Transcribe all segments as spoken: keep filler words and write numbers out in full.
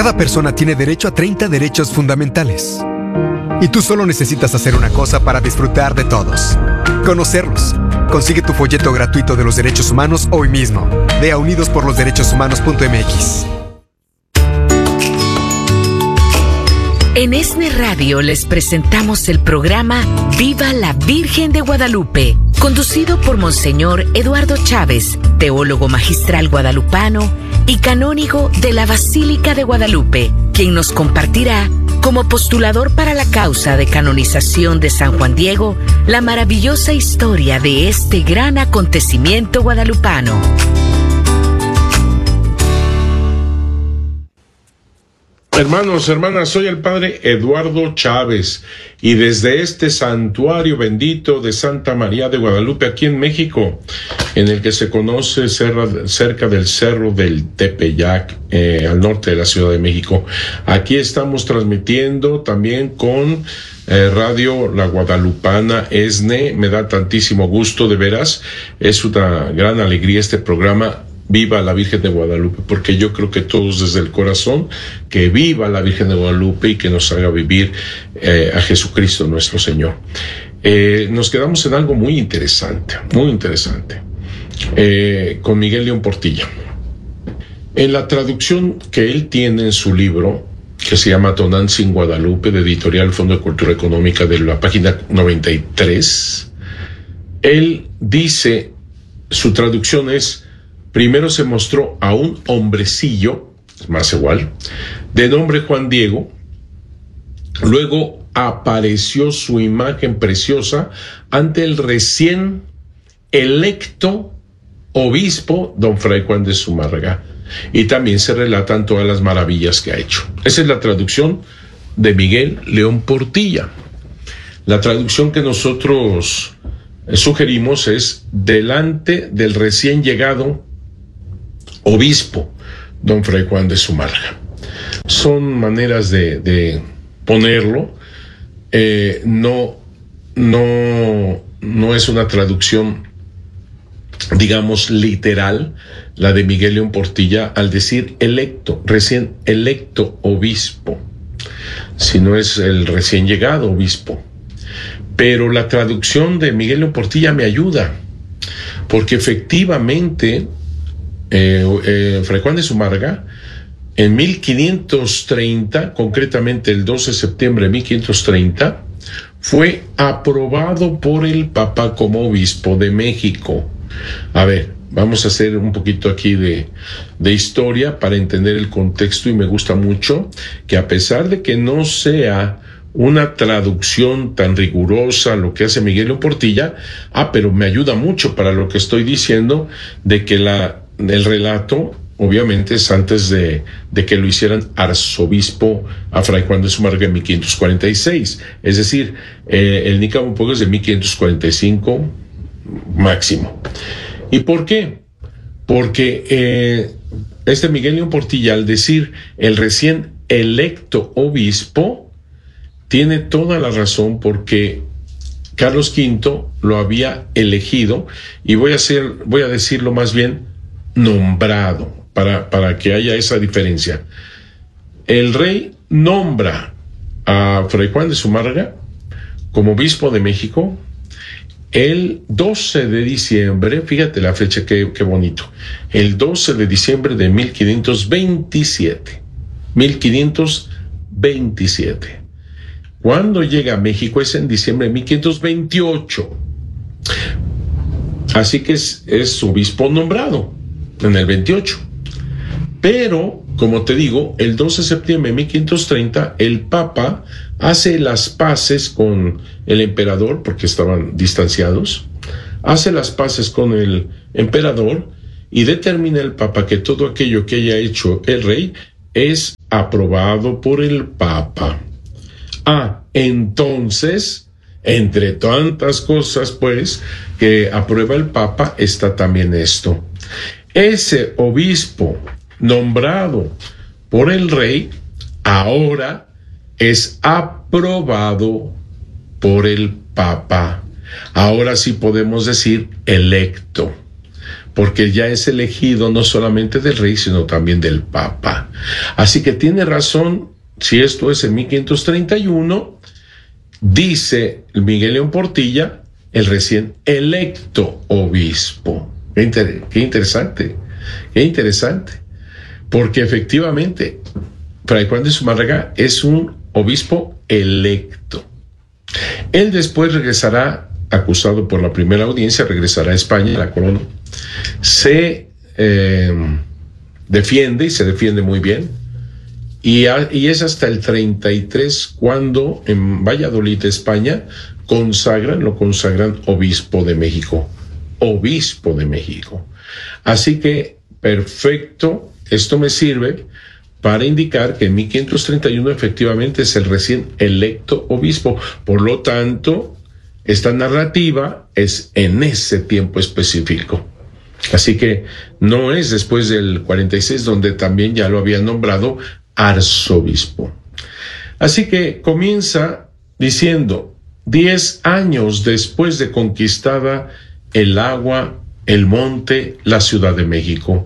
Cada persona tiene derecho a treinta derechos fundamentales. Y tú solo necesitas hacer una cosa para disfrutar de todos: conocerlos. Consigue tu folleto gratuito de los derechos humanos hoy mismo. Ve a unidos por los derechos humanos punto m x. En ESNE Radio les presentamos el programa Viva la Virgen de Guadalupe, conducido por Monseñor Eduardo Chávez, teólogo magistral guadalupano y canónigo de la Basílica de Guadalupe, quien nos compartirá, como postulador para la causa de canonización de San Juan Diego, la maravillosa historia de este gran acontecimiento guadalupano. Hermanos, hermanas, soy el Padre Eduardo Chávez y desde este santuario bendito de Santa María de Guadalupe, aquí en México, en el que se conoce cerca del Cerro del Tepeyac, eh, al norte de la Ciudad de México. Aquí estamos transmitiendo también con eh, Radio La Guadalupana, ESNE. Me da tantísimo gusto, de veras. Es una gran alegría este programa. Viva la Virgen de Guadalupe, porque yo creo que todos desde el corazón, que viva la Virgen de Guadalupe y que nos haga vivir eh, a Jesucristo nuestro Señor. Eh, nos quedamos en algo muy interesante, muy interesante, eh, con Miguel León Portilla. En la traducción que él tiene en su libro, que se llama Tonantzin Guadalupe, de Editorial Fondo de Cultura Económica, de la página noventa y tres, él dice, su traducción es: primero se mostró a un hombrecillo, más igual, de nombre Juan Diego, luego apareció su imagen preciosa ante el recién electo obispo don Fray Juan de Zumárraga, y también se relatan todas las maravillas que ha hecho. Esa es la traducción de Miguel León Portilla. La traducción que nosotros sugerimos es: delante del recién llegado obispo don Fray Juan de Zumárraga. Son maneras de, de ponerlo. Eh, no, no, no es una traducción, digamos, literal, la de Miguel León Portilla, al decir electo, recién electo obispo, sino es el recién llegado obispo. Pero la traducción de Miguel León Portilla me ayuda, porque efectivamente Eh, eh, Fray Juan de Zumárraga, en mil quinientos treinta, concretamente el doce de septiembre de mil quinientos treinta, fue aprobado por el Papa como obispo de México. A ver, vamos a hacer un poquito aquí de, de historia para entender el contexto, y me gusta mucho que, a pesar de que no sea una traducción tan rigurosa lo que hace Miguel León Portilla, ah, pero me ayuda mucho para lo que estoy diciendo, de que la el relato, obviamente, es antes de, de que lo hicieran arzobispo a Fray Juan de Zumárraga en mil quinientos cuarenta y seis. Es decir, eh, el Nicamo es de mil quinientos cuarenta y cinco máximo. ¿Y por qué? Porque eh, este Miguel León Portilla, al decir el recién electo obispo, tiene toda la razón, porque Carlos quinto lo había elegido, y voy a hacer, voy a decirlo más bien, nombrado, para, para que haya esa diferencia. El rey nombra a Fray Juan de Zumárraga como obispo de México el doce de diciembre, fíjate la fecha, qué, qué bonito, el doce de diciembre de mil quinientos veintisiete. mil quinientos veintisiete. Cuando llega a México es en diciembre de mil quinientos veintiocho. Así que es, es obispo nombrado en el veintiocho. Pero, como te digo, el doce de septiembre de mil quinientos treinta, el Papa hace las paces con el emperador, porque estaban distanciados, hace las paces con el emperador y determina el Papa que todo aquello que haya hecho el rey es aprobado por el Papa. Ah, entonces, entre tantas cosas, pues, que aprueba el Papa, está también esto. Ese obispo nombrado por el rey ahora es aprobado por el Papa. Ahora sí podemos decir electo. porque ya es elegido no solamente del rey, sino también del papa. Así que tiene razón, si esto es en mil quinientos treinta y uno, dice Miguel León Portilla, el recién electo obispo. Qué, inter- qué interesante, qué interesante, porque efectivamente Fray Juan de Zumárraga es un obispo electo. Él después regresará, acusado por la primera audiencia, regresará a España, a la corona, se eh, defiende y se defiende muy bien, y, a, y es hasta el treinta y tres cuando en Valladolid, España, consagran, lo consagran obispo de México, obispo de México. Así que, perfecto, esto me sirve para indicar que en mil quinientos treinta y uno efectivamente es el recién electo obispo. Por lo tanto, esta narrativa es en ese tiempo específico. Así que no es después del cuarenta y seis, donde también ya lo habían nombrado arzobispo. Así que comienza diciendo, diez años después de conquistada el agua, el monte, la Ciudad de México.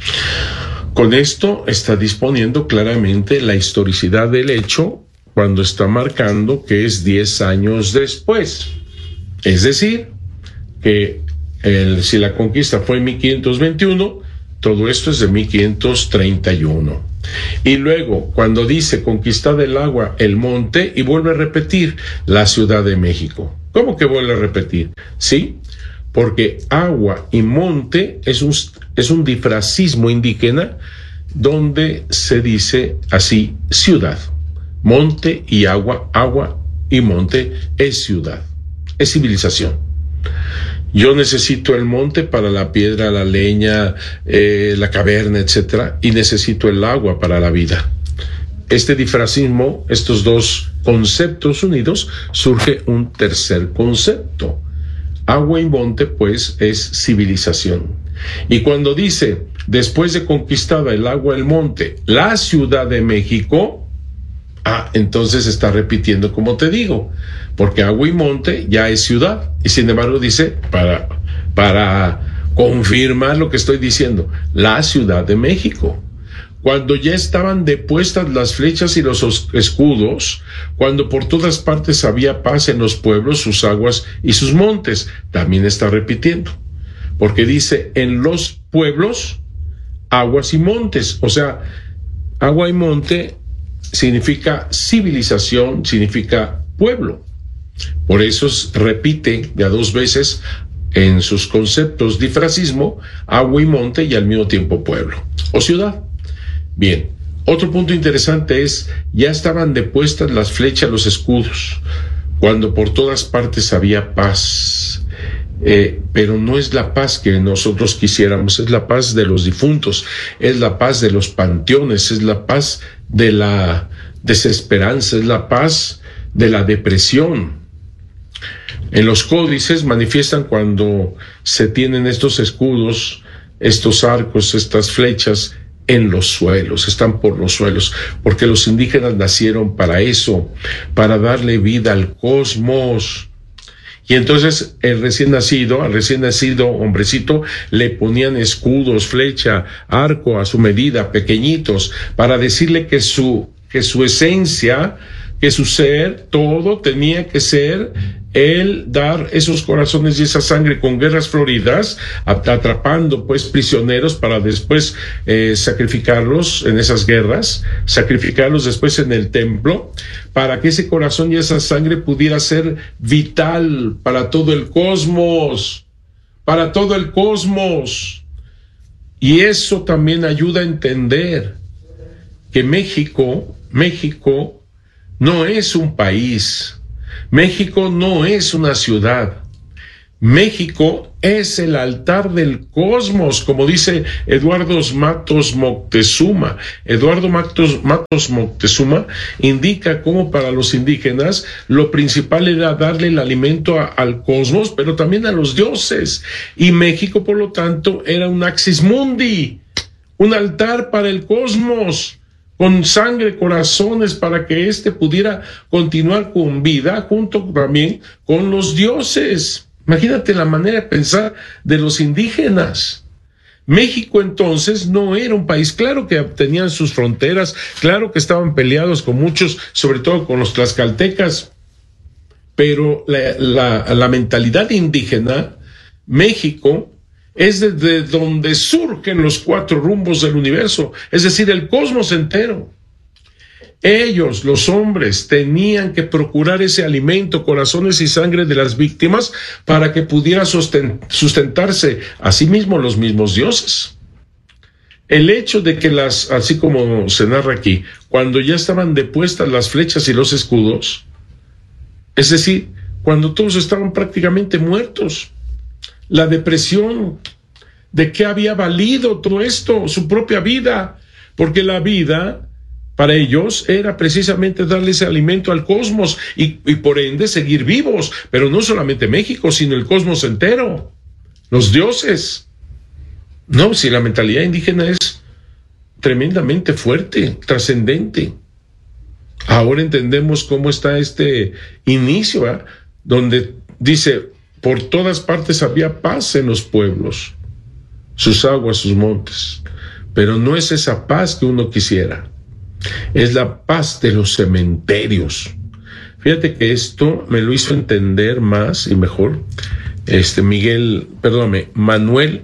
Con esto está disponiendo claramente la historicidad del hecho cuando está marcando que es diez años después. Es decir, que el, si la conquista fue en mil quinientos veintiuno, todo esto es de mil quinientos treinta y uno. Y luego, cuando dice conquistada el agua, el monte, y vuelve a repetir la Ciudad de México. ¿Cómo que vuelve a repetir? Sí, porque agua y monte es un, es un difrasismo indígena donde se dice así, ciudad. Monte y agua, agua y monte es ciudad, es civilización. Yo necesito el monte para la piedra, la leña, eh, la caverna, etcétera, y necesito el agua para la vida. Este difrasismo, estos dos conceptos unidos, surge un tercer concepto. Agua y monte, pues, es civilización. Y cuando dice, después de conquistada el agua, el monte, la Ciudad de México, ah, entonces está repitiendo como te digo, porque agua y monte ya es ciudad. Y sin embargo dice, para, para confirmar lo que estoy diciendo, la Ciudad de México. Cuando ya estaban depuestas las flechas y los escudos, cuando por todas partes había paz en los pueblos, sus aguas y sus montes, también está repitiendo. Porque dice, en los pueblos, aguas y montes. O sea, agua y monte significa civilización, significa pueblo. Por eso repite ya dos veces en sus conceptos difrasismo, agua y monte y al mismo tiempo pueblo o ciudad. Bien, otro punto interesante es, ya estaban depuestas las flechas, los escudos, cuando por todas partes había paz. Eh, pero no es la paz que nosotros quisiéramos, es la paz de los difuntos, es la paz de los panteones, es la paz de la desesperanza, es la paz de la depresión. En los códices manifiestan cuando se tienen estos escudos, estos arcos, estas flechas en los suelos, están por los suelos, porque los indígenas nacieron para eso, para darle vida al cosmos. Y entonces el recién nacido, al recién nacido hombrecito, le ponían escudos, flecha, arco a su medida, pequeñitos, para decirle que su, que su esencia, que su ser, todo tenía que ser el dar esos corazones y esa sangre con guerras floridas, atrapando pues prisioneros para después eh, sacrificarlos en esas guerras, sacrificarlos después en el templo, para que ese corazón y esa sangre pudiera ser vital para todo el cosmos, para todo el cosmos. Y eso también ayuda a entender que México, México no es un país. México no es una ciudad. México es el altar del cosmos, como dice Eduardo Matos Moctezuma. Eduardo Matos, Matos Moctezuma indica cómo para los indígenas lo principal era darle el alimento a, al cosmos, pero también a los dioses. Y México, por lo tanto, era un axis mundi, un altar para el cosmos, con sangre, corazones, para que éste pudiera continuar con vida, junto también con los dioses. Imagínate la manera de pensar de los indígenas. México entonces no era un país, claro que tenían sus fronteras, claro que estaban peleados con muchos, sobre todo con los tlaxcaltecas, pero la, la, la mentalidad indígena, México, es desde donde surgen los cuatro rumbos del universo, es decir, el cosmos entero. Ellos, los hombres, tenían que procurar ese alimento, corazones y sangre de las víctimas para que pudiera sustentarse a sí mismos los mismos dioses. El hecho de que las, así como se narra aquí, cuando ya estaban depuestas las flechas y los escudos, es decir, cuando todos estaban prácticamente muertos, la depresión, ¿de qué había valido todo esto? Su propia vida, porque la vida para ellos era precisamente darle ese alimento al cosmos y, y por ende seguir vivos, pero no solamente México, sino el cosmos entero, los dioses. No, si la mentalidad indígena es tremendamente fuerte, trascendente. Ahora entendemos cómo está este inicio, ¿eh? Donde dice, por todas partes había paz en los pueblos, sus aguas, sus montes, pero no es esa paz que uno quisiera. Es la paz de los cementerios. Fíjate que esto me lo hizo entender más y mejor este Miguel, perdóname, Manuel.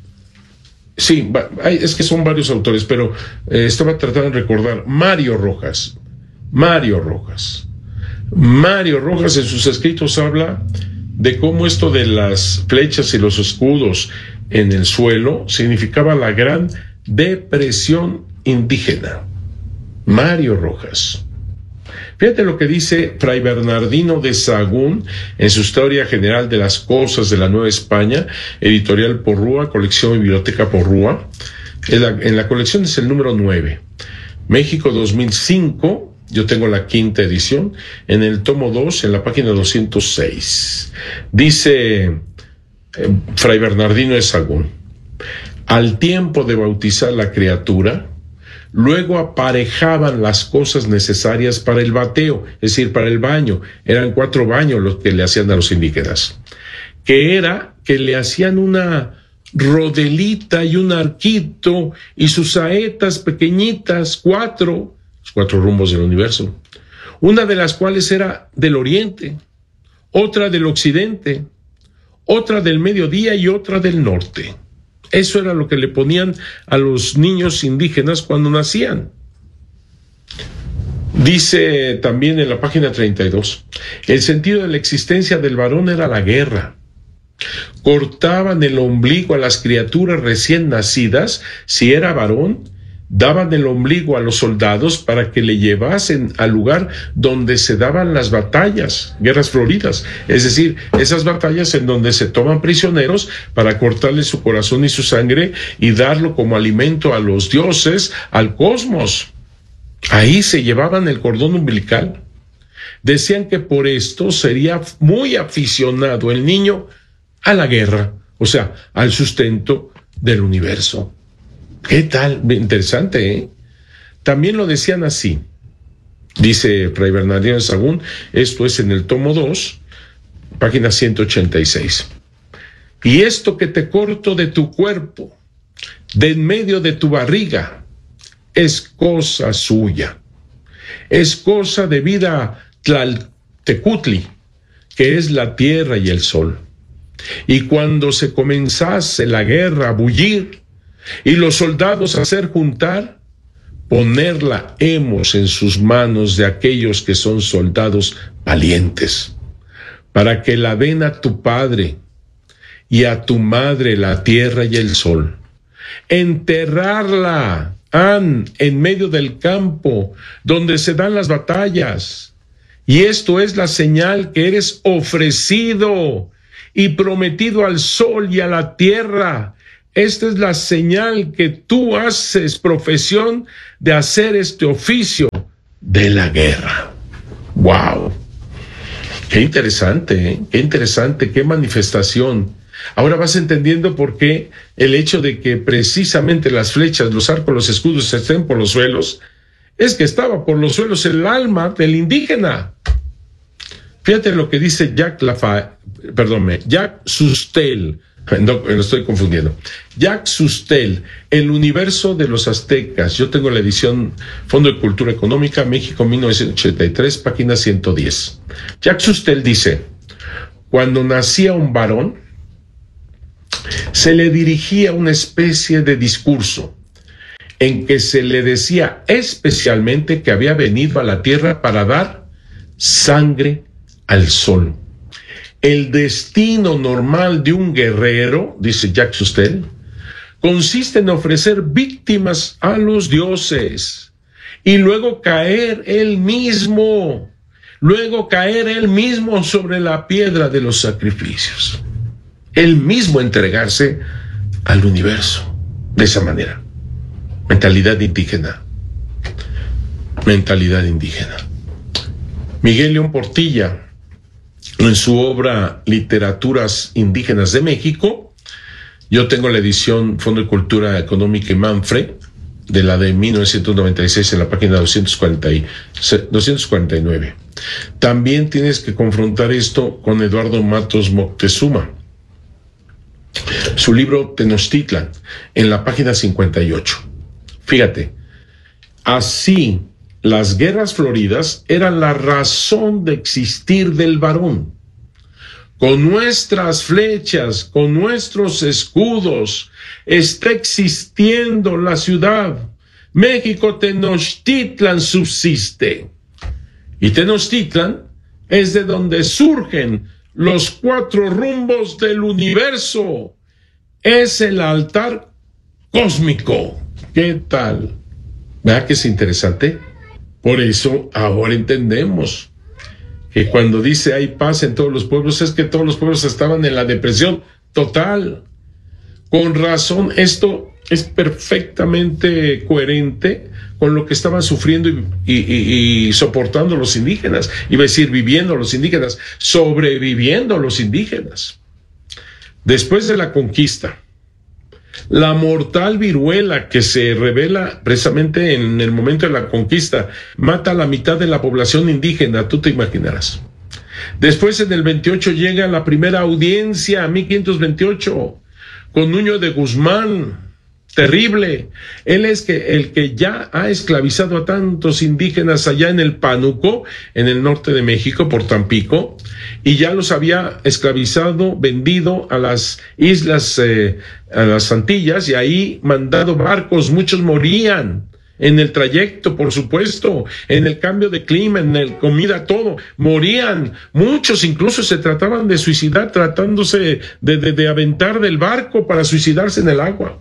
Sí, es que son varios autores, pero eh, estaba tratando de recordar. Mario Rojas. Mario Rojas. Mario Rojas en sus escritos habla de cómo esto de las flechas y los escudos en el suelo significaba la gran depresión indígena. Mario Rojas. Fíjate lo que dice Fray Bernardino de Sahagún en su Historia General de las Cosas de la Nueva España, editorial Porrúa, colección y biblioteca Porrúa. En la, en la colección es el número nueve. México dos mil cinco, yo tengo la quinta edición, en el tomo dos, en la página doscientos seis. Dice eh, Fray Bernardino de Sahagún: al tiempo de bautizar la criatura, luego aparejaban las cosas necesarias para el bateo, es decir, para el baño. Eran cuatro baños los que le hacían a los indígenas, que era que le hacían una rodelita y un arquito y sus saetas pequeñitas, cuatro, los cuatro rumbos del universo, una de las cuales era del oriente, otra del occidente, otra del mediodía y otra del norte. Eso era lo que le ponían a los niños indígenas cuando nacían. Dice también en la página treinta y dos, el sentido de la existencia del varón era la guerra. Cortaban el ombligo a las criaturas recién nacidas, si era varón, daban el ombligo a los soldados para que le llevasen al lugar donde se daban las batallas, guerras floridas, es decir, esas batallas en donde se toman prisioneros para cortarle su corazón y su sangre y darlo como alimento a los dioses, al cosmos. Ahí se llevaban el cordón umbilical. Decían que por esto sería muy aficionado el niño a la guerra, o sea, al sustento del universo. ¿Qué tal? Interesante, ¿eh? También lo decían así. Dice Fray Bernardino de Sahagún, esto es en el tomo dos, página ciento ochenta y seis. Y esto que te corto de tu cuerpo, de en medio de tu barriga, es cosa suya. Es cosa de vida Tlaltecutli, que es la tierra y el sol. Y cuando se comenzase la guerra a bullir, y los soldados a hacer juntar, ponerla hemos en sus manos de aquellos que son soldados valientes, para que la den a tu padre y a tu madre la tierra y el sol. Enterrarla han en medio del campo donde se dan las batallas. Y esto es la señal que eres ofrecido y prometido al sol y a la tierra. Esta es la señal que tú haces profesión de hacer este oficio de la guerra. ¡Wow! Qué interesante, ¿eh? Qué interesante, qué manifestación. Ahora vas entendiendo por qué el hecho de que precisamente las flechas, los arcos, los escudos estén por los suelos, es que estaba por los suelos el alma del indígena. Fíjate lo que dice Jacques Lafa, perdónme, Jacques Sustel, No, lo estoy confundiendo. Jacques Sustel, El universo de los aztecas. Yo tengo la edición Fondo de Cultura Económica, México, mil novecientos ochenta y tres, página ciento diez. Jacques Sustel dice: cuando nacía un varón, se le dirigía una especie de discurso en que se le decía especialmente que había venido a la tierra para dar sangre al sol. El destino normal de un guerrero, dice Jacques Sustel, consiste en ofrecer víctimas a los dioses y luego caer él mismo, luego caer él mismo sobre la piedra de los sacrificios. Él mismo entregarse al universo de esa manera. Mentalidad indígena. Mentalidad indígena. Miguel León Portilla, en su obra Literaturas Indígenas de México, yo tengo la edición Fondo de Cultura Económica y Manfred, de la de mil novecientos noventa y seis, en la página doscientos cuarenta y nueve. También tienes que confrontar esto con Eduardo Matos Moctezuma, su libro Tenochtitlan, en la página cincuenta y ocho. Fíjate, así las guerras floridas eran la razón de existir del varón. Con nuestras flechas, con nuestros escudos, está existiendo la ciudad. México Tenochtitlan subsiste. Y Tenochtitlan es de donde surgen los cuatro rumbos del universo. Es el altar cósmico. ¿Qué tal? ¿Verdad que es interesante? Por eso ahora entendemos que cuando dice hay paz en todos los pueblos, es que todos los pueblos estaban en la depresión total. Con razón, esto es perfectamente coherente con lo que estaban sufriendo y, y, y, y soportando los indígenas. Iba a decir viviendo los indígenas, sobreviviendo los indígenas. Después de la conquista, la mortal viruela que se revela precisamente en el momento de la conquista mata a la mitad de la población indígena, tú te imaginarás. Después, en el veintiocho, llega la primera audiencia, mil quinientos veintiocho, con Nuño de Guzmán. Terrible. Él es que el que ya ha esclavizado a tantos indígenas allá en el Pánuco, en el norte de México, por Tampico, y ya los había esclavizado, vendido a las islas, eh, a las Antillas, y ahí mandado barcos. Muchos morían en el trayecto, por supuesto, en el cambio de clima, en el comida, todo, morían. Muchos incluso se trataban de suicidar, tratándose de, de, de aventar del barco para suicidarse en el agua.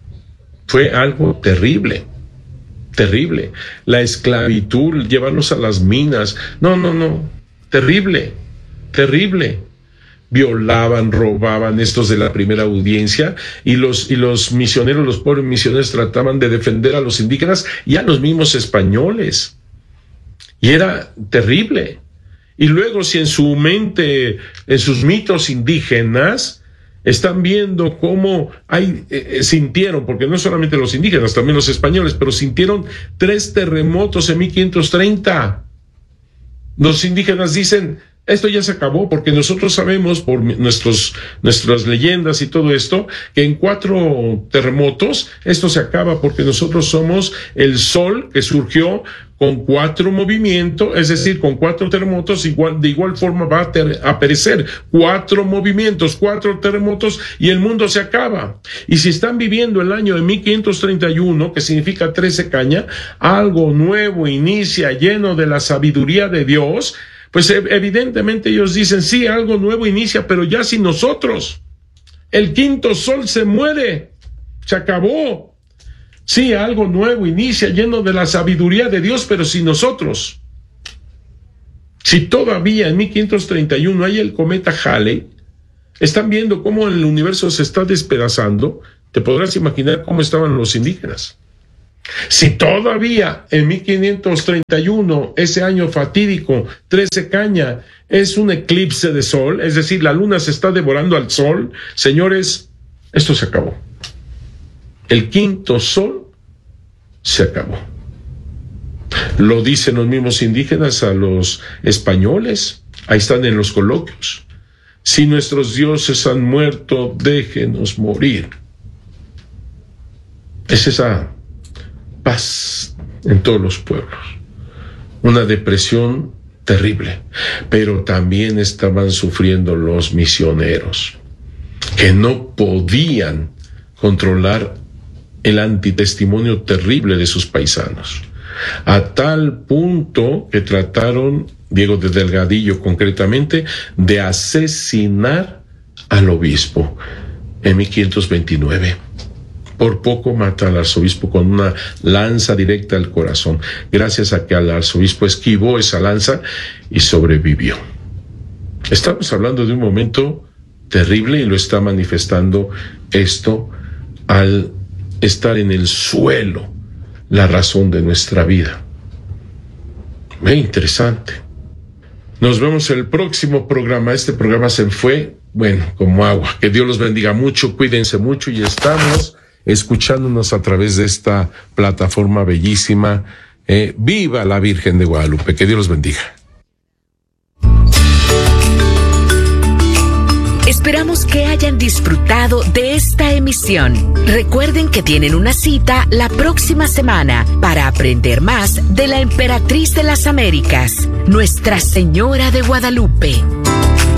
Fue algo terrible, terrible. La esclavitud, llevarlos a las minas, no, no, no, terrible, terrible. Violaban, robaban estos de la primera audiencia, y los, y los misioneros, los pobres misioneros, trataban de defender a los indígenas y a los mismos españoles. Y era terrible. Y luego, si en su mente, en sus mitos indígenas, están viendo cómo hay, eh, sintieron, porque no solamente los indígenas, también los españoles, pero sintieron tres terremotos en mil quinientos treinta. Los indígenas dicen, esto ya se acabó, porque nosotros sabemos por nuestros, nuestras leyendas y todo esto, que en cuatro terremotos esto se acaba, porque nosotros somos el sol que surgió con cuatro movimientos, es decir, con cuatro terremotos, igual, de igual forma va a, ter, a perecer. Cuatro movimientos, cuatro terremotos, y el mundo se acaba. Y si están viviendo el año de mil quinientos treinta y uno, que significa trece caña, algo nuevo inicia lleno de la sabiduría de Dios, pues evidentemente ellos dicen, sí, algo nuevo inicia, pero ya sin nosotros. El quinto sol se muere, se acabó. Sí, algo nuevo inicia lleno de la sabiduría de Dios, pero sin nosotros. Si todavía en mil quinientos treinta y uno hay el cometa Halley, están viendo cómo el universo se está despedazando, te podrás imaginar cómo estaban los indígenas. Si todavía en mil quinientos treinta y uno, ese año fatídico, trece caña, es un eclipse de sol, es decir, la luna se está devorando al sol, señores, esto se acabó. El quinto sol se acabó. Lo dicen los mismos indígenas a los españoles, ahí están en los coloquios. Si nuestros dioses han muerto, déjenos morir. Es esa paz en todos los pueblos. Una depresión terrible, pero también estaban sufriendo los misioneros, que no podían controlar el antitestimonio terrible de sus paisanos, a tal punto que trataron, Diego de Delgadillo concretamente, de asesinar al obispo en mil quinientos veintinueve. Por poco mata al arzobispo con una lanza directa al corazón, gracias a que el arzobispo esquivó esa lanza y sobrevivió. Estamos hablando de un momento terrible y lo está manifestando esto al estar en el suelo la razón de nuestra vida. Muy interesante. Nos vemos en el próximo programa. Este programa se fue, bueno, como agua. Que Dios los bendiga mucho, cuídense mucho y estamos escuchándonos a través de esta plataforma bellísima. Eh, ¡Viva la Virgen de Guadalupe! Que Dios los bendiga. Esperamos que hayan disfrutado de esta emisión. Recuerden que tienen una cita la próxima semana para aprender más de la Emperatriz de las Américas, Nuestra Señora de Guadalupe.